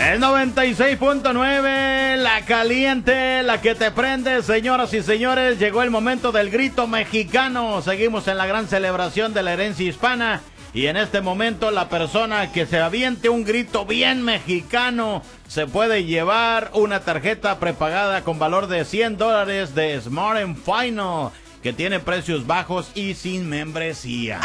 El 96.9, la caliente, la que te prende. Señoras y señores, llegó el momento del grito mexicano. Seguimos en la gran celebración de la herencia hispana. Y en este momento la persona que se aviente un grito bien mexicano se puede llevar una tarjeta prepagada con valor de $100 de Smart & Final, que tiene precios bajos y sin membresía.